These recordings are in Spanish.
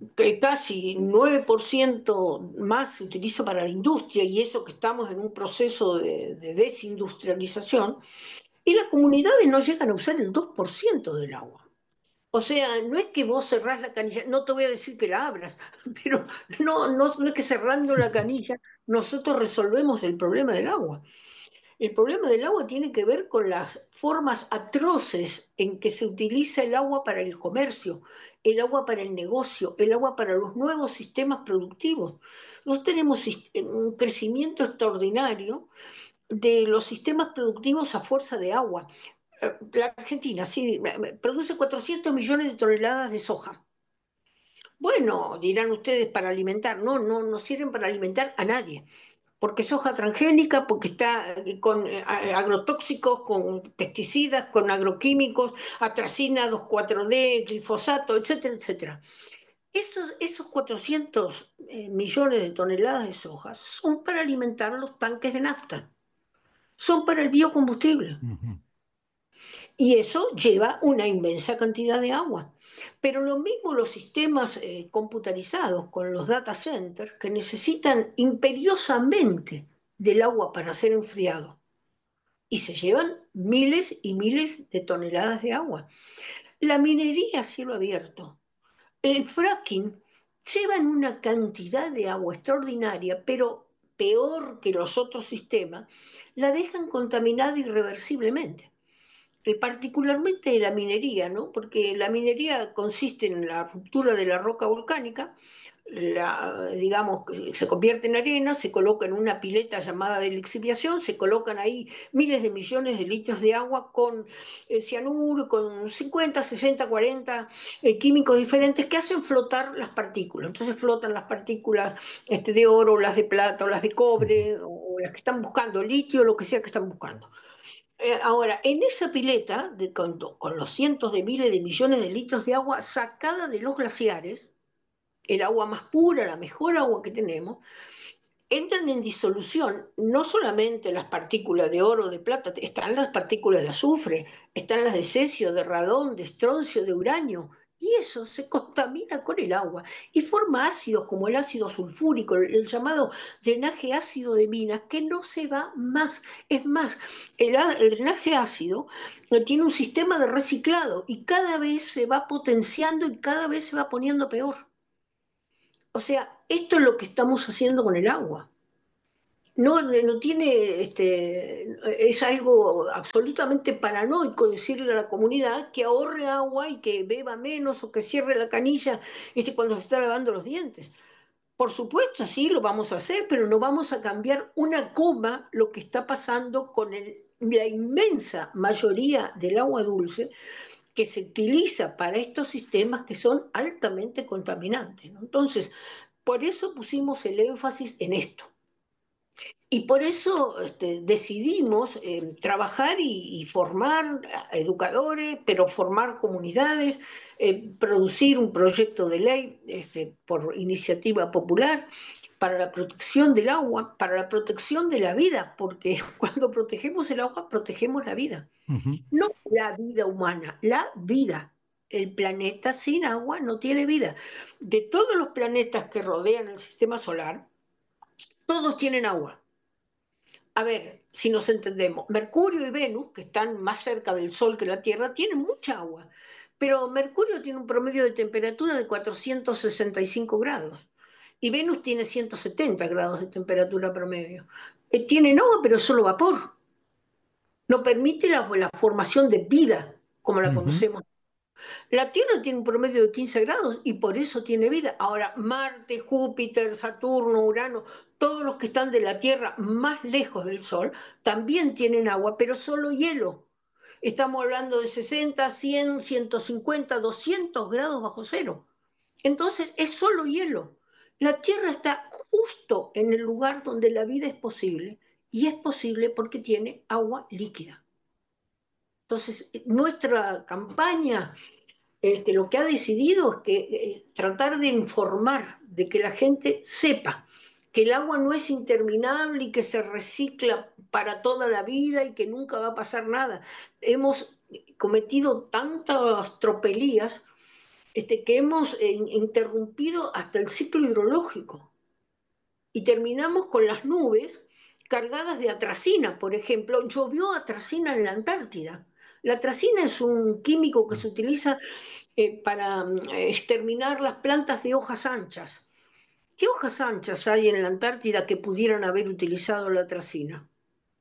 que casi 9% más se utiliza para la industria, y eso que estamos en un proceso de desindustrialización, y las comunidades no llegan a usar el 2% del agua. O sea, no es que vos cerrás la canilla, no te voy a decir que la abras, pero no es que cerrando la canilla nosotros resolvemos el problema del agua. El problema del agua tiene que ver con las formas atroces en que se utiliza el agua para el comercio, el agua para el negocio, el agua para los nuevos sistemas productivos. Nosotros tenemos un crecimiento extraordinario de los sistemas productivos a fuerza de agua. La Argentina sí, produce 400 millones de toneladas de soja. Bueno, dirán ustedes, para alimentar. No sirven para alimentar a nadie, porque es soja transgénica, porque está con agrotóxicos, con pesticidas, con agroquímicos, atracina 2,4-D, glifosato, etcétera, etcétera. Esos 400 millones de toneladas de soja son para alimentar los tanques de nafta, son para el biocombustible. Ujú. Y eso lleva una inmensa cantidad de agua. Pero lo mismo los sistemas computarizados con los data centers que necesitan imperiosamente del agua para ser enfriado. Y se llevan miles y miles de toneladas de agua. La minería a cielo abierto, el fracking, llevan una cantidad de agua extraordinaria, pero peor que los otros sistemas, la dejan contaminada irreversiblemente, particularmente la minería, ¿no? Porque la minería consiste en la ruptura de la roca volcánica, digamos, que se convierte en arena, se coloca en una pileta llamada de lixiviación, se colocan ahí miles de millones de litros de agua con cianuro, con 50, 60, 40 químicos diferentes que hacen flotar las partículas. Entonces flotan las partículas de oro, las de plata, o las de Ujú. cobre, o las que están buscando, litio, lo que sea que están buscando. Ahora, en esa pileta, con los cientos de miles de millones de litros de agua sacada de los glaciares, el agua más pura, la mejor agua que tenemos, entran en disolución no solamente las partículas de oro, de plata, están las partículas de azufre, están las de cesio, de radón, de estroncio, de uranio, y eso se contamina con el agua y forma ácidos como el ácido sulfúrico, el llamado drenaje ácido de minas, que no se va más. Es más, el drenaje ácido tiene un sistema de reciclado y cada vez se va potenciando y cada vez se va poniendo peor. O sea, esto es lo que estamos haciendo con el agua. No tiene, es algo absolutamente paranoico decirle a la comunidad que ahorre agua y que beba menos o que cierre la canilla cuando se está lavando los dientes. Por supuesto, sí, lo vamos a hacer, pero no vamos a cambiar una coma lo que está pasando con la inmensa mayoría del agua dulce que se utiliza para estos sistemas que son altamente contaminantes, ¿no? Entonces, por eso pusimos el énfasis en esto. Y por eso decidimos trabajar y formar educadores, pero formar comunidades, producir un proyecto de ley por iniciativa popular para la protección del agua, para la protección de la vida, porque cuando protegemos el agua, protegemos la vida. Ujú. No la vida humana, la vida. El planeta sin agua no tiene vida. De todos los planetas que rodean el sistema solar, todos tienen agua. A ver, si nos entendemos, Mercurio y Venus, que están más cerca del Sol que la Tierra, tienen mucha agua, pero Mercurio tiene un promedio de temperatura de 465 grados y Venus tiene 170 grados de temperatura promedio. Tienen agua, pero solo vapor. No permite la formación de vida como la Ujú. conocemos. La Tierra tiene un promedio de 15 grados y por eso tiene vida. Ahora, Marte, Júpiter, Saturno, Urano, todos los que están de la Tierra más lejos del Sol, también tienen agua, pero solo hielo. Estamos hablando de 60, 100, 150, 200 grados bajo cero. Entonces, es solo hielo. La Tierra está justo en el lugar donde la vida es posible, y es posible porque tiene agua líquida. Entonces, nuestra campaña lo que ha decidido es que tratar de informar, de que la gente sepa que el agua no es interminable y que se recicla para toda la vida y que nunca va a pasar nada. Hemos cometido tantas tropelías que hemos interrumpido hasta el ciclo hidrológico y terminamos con las nubes cargadas de atracina, por ejemplo. Llovió atracina en la Antártida. La atracina es un químico que se utiliza para exterminar las plantas de hojas anchas. ¿Qué hojas anchas hay en la Antártida que pudieran haber utilizado la atracina?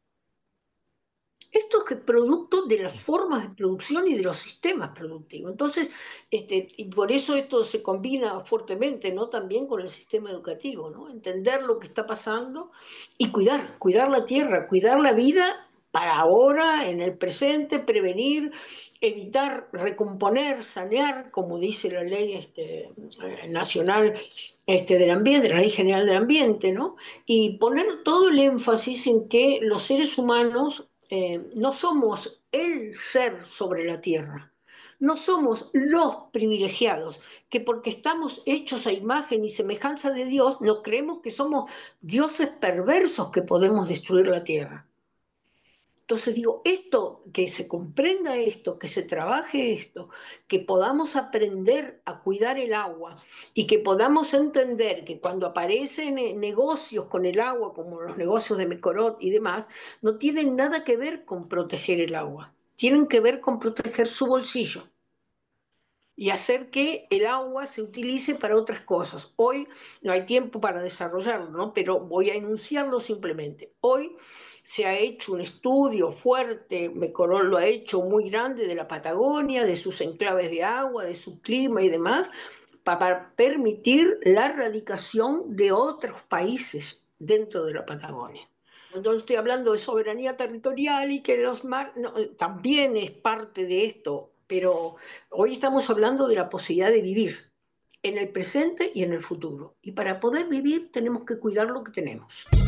Esto es producto de las formas de producción y de los sistemas productivos. Entonces, y por eso esto se combina fuertemente, ¿no? También con el sistema educativo, ¿no? Entender lo que está pasando y cuidar la tierra, cuidar la vida para ahora, en el presente, prevenir, evitar, recomponer, sanear, como dice la ley nacional del ambiente, la ley general del ambiente, ¿no? Y poner todo el énfasis en que los seres humanos no somos el ser sobre la tierra, no somos los privilegiados, que porque estamos hechos a imagen y semejanza de Dios, no creemos que somos dioses perversos que podemos destruir la tierra. Entonces digo, esto, que se comprenda esto, que se trabaje esto, que podamos aprender a cuidar el agua y que podamos entender que cuando aparecen negocios con el agua, como los negocios de Mecorot y demás, no tienen nada que ver con proteger el agua, tienen que ver con proteger su bolsillo y hacer que el agua se utilice para otras cosas. Hoy no hay tiempo para desarrollarlo, ¿no? Pero voy a enunciarlo simplemente. Hoy se ha hecho un estudio fuerte, Mecorol lo ha hecho muy grande, de la Patagonia, de sus enclaves de agua, de su clima y demás, para permitir la erradicación de otros países dentro de la Patagonia. Entonces estoy hablando de soberanía territorial y que los mares no, también es parte de esto, pero hoy estamos hablando de la posibilidad de vivir en el presente y en el futuro. Y para poder vivir tenemos que cuidar lo que tenemos.